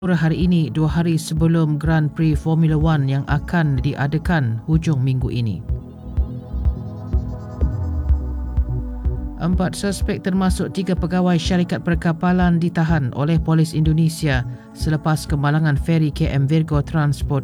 hari ini 2 hari sebelum Grand Prix Formula One yang akan diadakan hujung minggu ini. 4 suspek termasuk 3 pegawai syarikat perkapalan ditahan oleh polis Indonesia selepas kemalangan feri KM Virgo Transport